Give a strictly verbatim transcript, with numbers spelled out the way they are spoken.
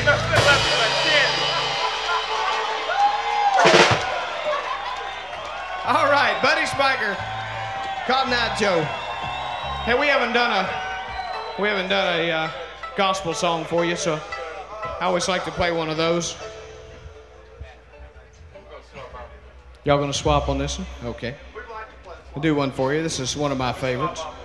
All right, Buddy Spiker, Cotton Eye Joe. Hey, we haven't done a we haven't done a uh, gospel song for you, so I always like to play one of those. Y'all gonna swap on this one? Okay. I'll do one for you. This is one of my favorites.